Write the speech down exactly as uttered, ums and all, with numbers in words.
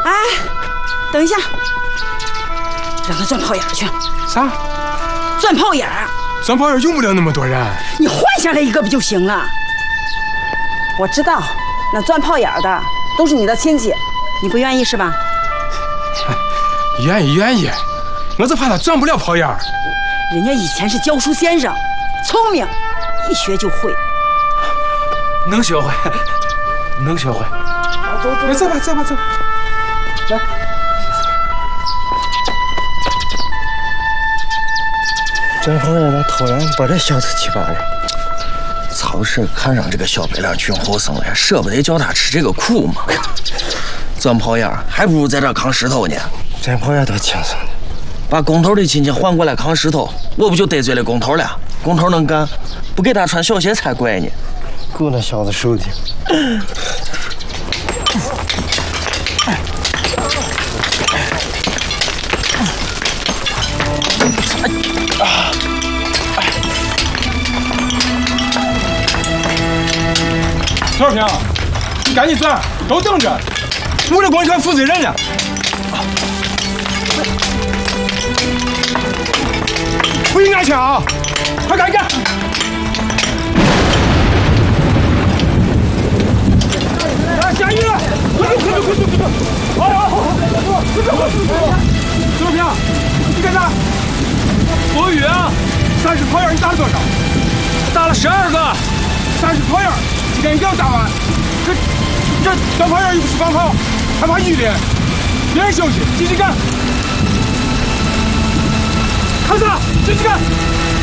哎，等一下，让他钻炮眼去。 啥？ 钻炮眼？ 钻炮眼用不了那么多人。 你换下来一个不就行了？我知道，那钻炮眼的都是你的亲戚，你不愿意是吧？ 愿意愿意，我就怕他钻不了炮眼。 人家以前是教书先生，聪明，一学就会。 能学会，能学会。 走走，走吧走吧走。来。 钻炮眼的突然把这小子气罢了。曹氏看上这个小白脸群后生了，舍不得叫他吃这个苦嘛。钻炮眼还不如在这扛石头呢。 钻炮眼倒轻松的。 把工头的亲戚换过来扛石头，我不就得罪了工头了？工头能干，不给他穿小鞋才怪呢。 够那小子手的。 多少平？你赶紧钻，都等着，我这光全负责任了。不许拿枪，快干干！来，下雨了，快走快走快走快走！好好好，快走快走！多少平？你干啥？躲雨啊！三十炮眼你打了多少？打了十二个。三十炮眼，今天一定要打完。这这钻炮眼又不是放炮，还怕雨的？别人休息，继续干。看啥？继续干。